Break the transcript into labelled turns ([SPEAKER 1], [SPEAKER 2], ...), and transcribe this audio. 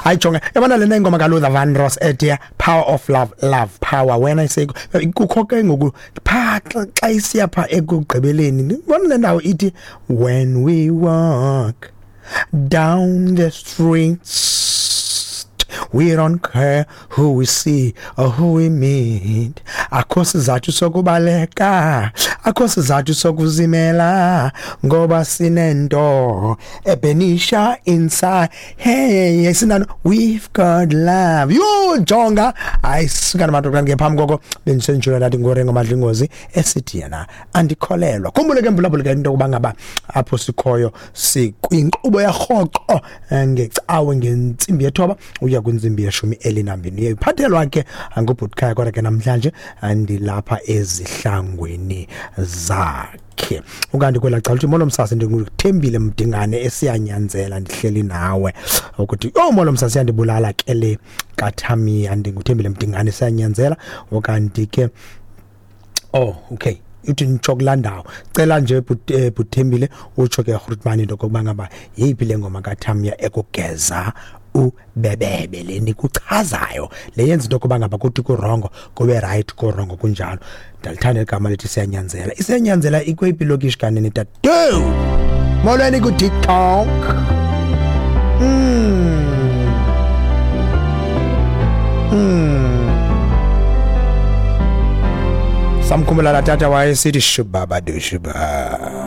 [SPEAKER 1] ayijonge yabona lena ingoma kaLuther Vandross ethi Power of Love, Love Power. When I say kukho ke ngoku xa isiya pha ekugqibeleni bona le ndawo ithi when we walk down the streets we don't care who we see or who we meet. Akho sizathu sokubaleka, akho sizathu sokuzimela, ngoba sinento ebenisha inside. Hey, sinano, we've got love. You jonga ayisikana abantu kan ngephambi koko bendisenjula nathi ngorengo madlingozi esithi yena andikholelwa. Khumbule ke mbulabule ke into kuba ngaba apho sikhoyo sikwinkqubo yarhoqo ngecawe ngentsimbi yethoba uya kwinzimbi yeshumi elinambini. Uyiphathelwa ke ngubhutkhaya kodwa ke namhlanje andilapha ezihlangweni zakhe. Ukanti kwela cala uthi Molo Msasi ndinguthembile Mdingane esiyanyanzela ndihleli nawe ukuthi Molo Msasi yandibulala ke le kaThamia ndinguthembile Mdingane siyanyanzela. Ukanti ke okay uthi ngichokulandawo cela nje Buthembile utsho ke Grootman into kokuba ngaba yiphi le ngoma kaThamia ekugeza ubebebe leni kuchazayo le yenza into kuba ngaba kuthi kurongo kube right kurongo kunjalo. Ndalithanda igama lethi siyanyanzela. Isiyanyanzela ikwephi lokish kanene tatu molweni ku TikTok. Samkhumbula la tata wayesithi shubaba do shuba.